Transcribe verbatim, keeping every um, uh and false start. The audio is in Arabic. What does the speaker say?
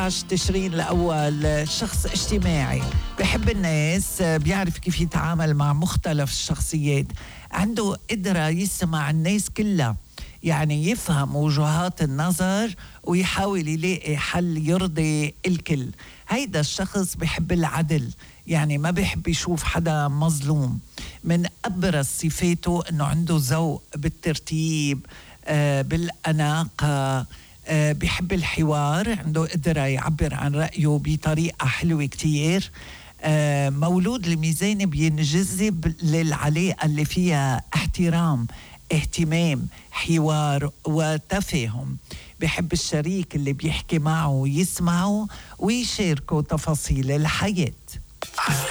عشر تشرين الأول شخص اجتماعي، بحب الناس، بيعرف كيف يتعامل مع مختلف الشخصيات، عنده قدرة يسمع الناس كلها، يعني يفهم وجهات النظر ويحاول يلاقي حل يرضي الكل. هيدا الشخص بحب العدل، يعني ما بيحب يشوف حدا مظلوم. من أبرز صفاته أنه عنده ذوق بالترتيب، آه بالأناقة، آه بيحب الحوار، عنده قدرة يعبر عن رأيه بطريقة حلوة كتير. آه مولود الميزان بينجذب للعلاقة اللي فيها احترام، اهتمام، حوار وتفاهم. بحب الشريك اللي بيحكي معه ويسمعه ويشاركه تفاصيل الحياة.